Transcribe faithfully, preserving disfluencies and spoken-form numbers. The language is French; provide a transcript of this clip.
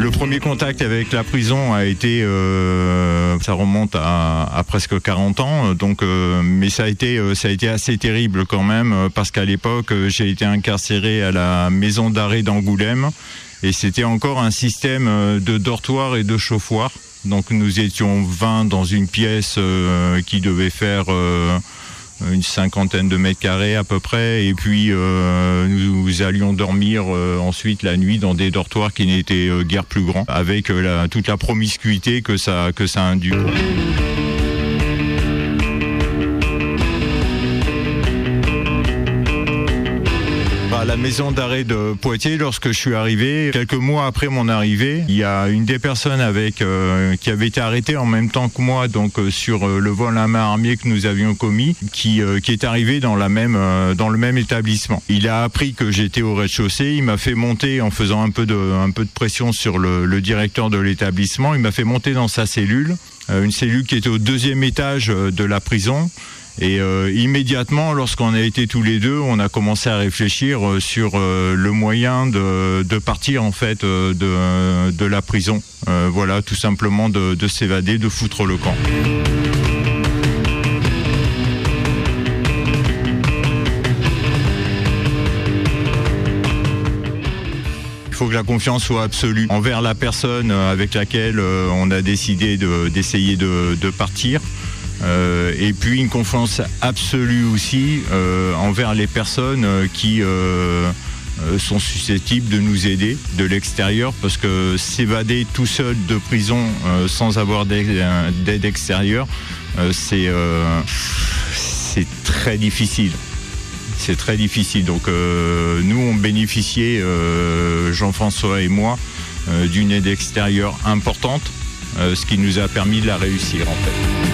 Le premier contact avec la prison a été, euh, ça remonte à, à presque quarante ans, donc, euh, mais ça a été, ça a été assez terrible quand même, parce qu'à l'époque, j'ai été incarcéré à la maison d'arrêt d'Angoulême, et c'était encore un système de dortoir et de chauffoir. Donc nous étions vingt dans une pièce euh, qui devait faire euh, une cinquantaine de mètres carrés à peu près, et puis euh, nous allions dormir euh, ensuite la nuit dans des dortoirs qui n'étaient euh, guère plus grands, avec euh, la, toute la promiscuité que ça, que ça induit. À la maison d'arrêt de Poitiers, lorsque je suis arrivé, quelques mois après mon arrivée, il y a une des personnes avec euh, qui avait été arrêtée en même temps que moi, donc euh, sur euh, le vol à main armée que nous avions commis, qui euh, qui est arrivé dans la même euh, dans le même établissement. Il a appris que j'étais au rez-de-chaussée, il m'a fait monter en faisant un peu de un peu de pression sur le, le directeur de l'établissement. Il m'a fait monter dans sa cellule, euh, une cellule qui était au deuxième étage de la prison. Et euh, immédiatement, lorsqu'on a été tous les deux, on a commencé à réfléchir euh, sur euh, le moyen de, de partir en fait euh, de, de la prison. Euh, voilà, tout simplement de, de s'évader, de foutre le camp. Il faut que la confiance soit absolue envers la personne avec laquelle euh, on a décidé de, d'essayer de, de partir. Euh, et puis une confiance absolue aussi euh, envers les personnes qui euh, sont susceptibles de nous aider de l'extérieur, parce que s'évader tout seul de prison euh, sans avoir d'aide extérieure, euh, c'est euh, c'est très difficile. C'est très difficile. Donc euh, nous, on bénéficiait, euh, Jean-François et moi, euh, d'une aide extérieure importante, euh, ce qui nous a permis de la réussir en fait.